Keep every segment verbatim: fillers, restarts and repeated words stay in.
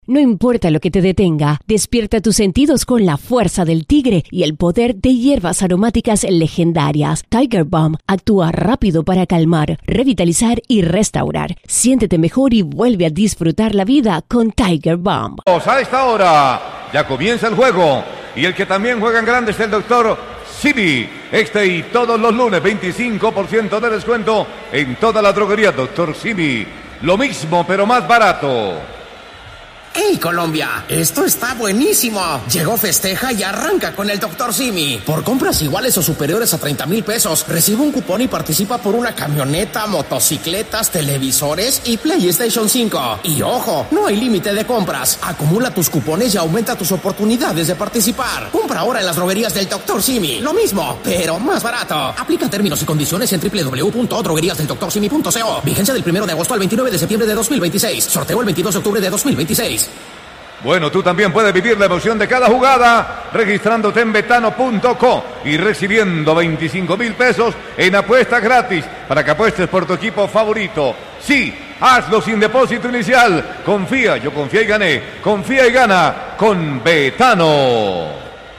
No importa lo que te detenga, despierta tus sentidos con la fuerza del tigre y el poder de hierbas aromáticas legendarias. Tiger Balm actúa rápido para calmar, revitalizar y restaurar. Siéntete mejor y vuelve a disfrutar la vida con Tiger Balm. A esta hora ya comienza el juego y el que también juega en grande es el doctor Simi. Este y todos los lunes veinticinco por ciento de descuento en toda la droguería doctor Simi. Lo mismo pero más barato. ¡Hey, Colombia! Esto está buenísimo. Llegó Festeja y arranca con el doctor Simi. Por compras iguales o superiores a treinta mil pesos, recibe un cupón y participa por una camioneta, motocicletas, televisores y PlayStation cinco. Y ojo, no hay límite de compras. Acumula tus cupones y aumenta tus oportunidades de participar. Compra ahora en las droguerías del doctor Simi. Lo mismo, pero más barato. Aplica términos y condiciones en doble u doble u doble u punto droguerías del doctor simi punto co. Vigencia del primero de agosto al veintinueve de septiembre de dos mil veintiséis. Sorteo el veintidós de octubre de dos mil veintiséis. Bueno, tú también puedes vivir la emoción de cada jugada registrándote en betano punto co y recibiendo veinticinco mil pesos en apuestas gratis para que apuestes por tu equipo favorito. Sí, hazlo sin depósito inicial. Confía, yo confía y gané. Confía y gana con Betano.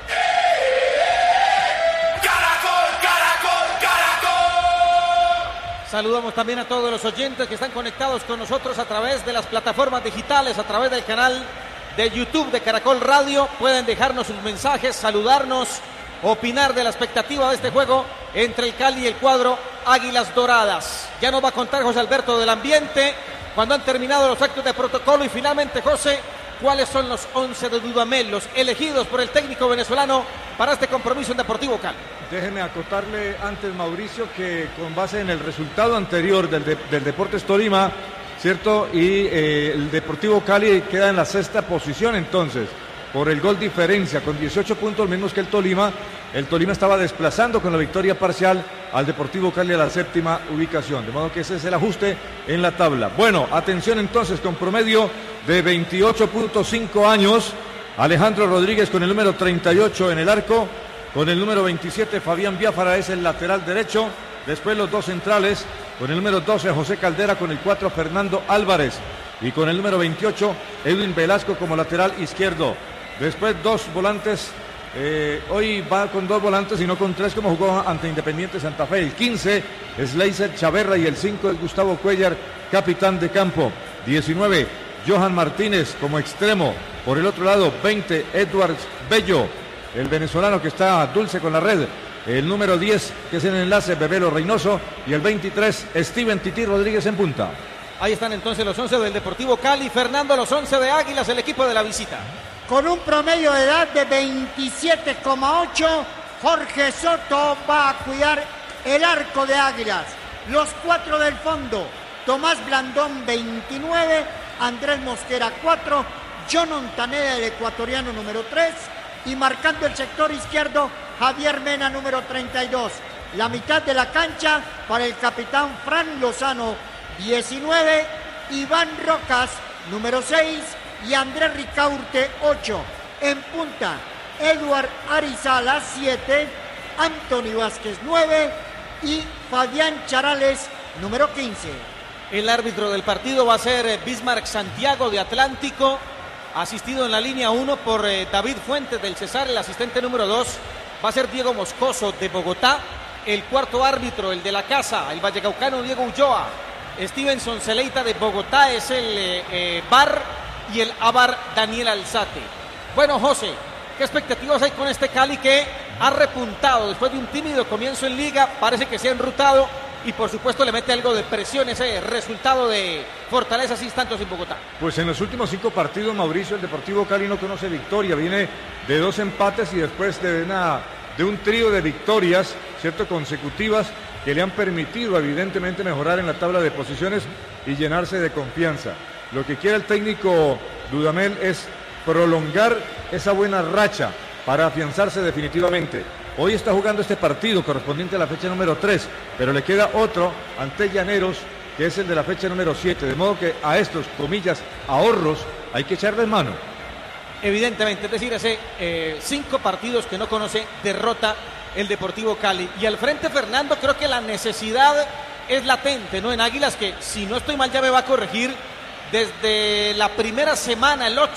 Saludamos también a todos los oyentes que están conectados con nosotros a través de las plataformas digitales, a través del canal de YouTube de Caracol Radio. Pueden dejarnos sus mensajes, saludarnos, opinar de la expectativa de este juego entre el Cali y el cuadro Águilas Doradas. Ya nos va a contar José Alberto del ambiente, cuando han terminado los actos de protocolo y finalmente, José, ¿cuáles son los once de Dudamel, los elegidos por el técnico venezolano para este compromiso en Deportivo Cali? Déjeme acotarle antes, Mauricio, que con base en el resultado anterior del, de, del Deportes Tolima, ¿cierto? Y eh, el Deportivo Cali queda en la sexta posición entonces, por el gol diferencia, con dieciocho puntos menos que el Tolima. El Tolima estaba desplazando con la victoria parcial al Deportivo Cali a la séptima ubicación, de modo que ese es el ajuste en la tabla. Bueno, atención entonces, con promedio de veintiocho punto cinco años, Alejandro Rodríguez con el número treinta y ocho en el arco, con el número veintisiete Fabián Biafara es el lateral derecho, después los dos centrales, con el número doce José Caldera, con el cuatro Fernando Álvarez y con el número veintiocho Edwin Velasco como lateral izquierdo. Después dos volantes, eh, hoy va con dos volantes y no con tres como jugó ante Independiente Santa Fe. El quince es Leiser Chaverra y el cinco es Gustavo Cuellar, capitán de campo. diecinueve Johan Martínez como extremo. Por el otro lado, veinte Edwards Bello, el venezolano que está dulce con la red. El número diez, que es el enlace, Bebelo Reynoso. Y el veintitrés, Steven Tití Rodríguez en punta. Ahí están entonces los once del Deportivo Cali. Fernando, los once de Águilas, el equipo de la visita. Con un promedio de edad de veintisiete coma ocho, Jorge Soto va a cuidar el arco de Águilas. Los cuatro del fondo, Tomás Blandón, veintinueve, Andrés Mosquera, cuatro, John Ontaneda, el ecuatoriano, número tres, y marcando el sector izquierdo, Javier Mena, número treinta y dos. La mitad de la cancha para el capitán Fran Lozano, diecinueve, Iván Rocas, número seis, y Andrés Ricaurte, ocho. En punta, Eduard Arizala, siete, Anthony Vázquez, nueve, y Fabián Charales, número quince. El árbitro del partido va a ser Bismarck Santiago de Atlántico, asistido en la línea uno por eh, David Fuentes del Cesar. El asistente número dos va a ser Diego Moscoso de Bogotá. El cuarto árbitro, el de la casa, el vallecaucano Diego Ulloa. Stevenson Celeita de Bogotá es el eh, eh, V A R y el A V A R Daniel Alzate. Bueno, José, ¿qué expectativas hay con este Cali que ha repuntado después de un tímido comienzo en liga? Parece que se ha enrutado y por supuesto le mete algo de presión ese resultado de Fortaleza seis tantos en Bogotá. Pues en los últimos cinco partidos, Mauricio, el Deportivo Cali no conoce victoria, viene de dos empates y después de, una, de un trío de victorias, cierto, consecutivas, que le han permitido evidentemente mejorar en la tabla de posiciones y llenarse de confianza. Lo que quiere el técnico Dudamel es prolongar esa buena racha para afianzarse definitivamente. Hoy está jugando este partido correspondiente a la fecha número tres, pero le queda otro ante Llaneros, que es el de la fecha número siete, de modo que a estos, comillas, ahorros, hay que echarles mano. Evidentemente, es decir, hace eh, cinco partidos que no conoce derrota el Deportivo Cali. Y al frente, Fernando, creo que la necesidad es latente, ¿no? En Águilas, que si no estoy mal ya me va a corregir, desde la primera semana, el ocho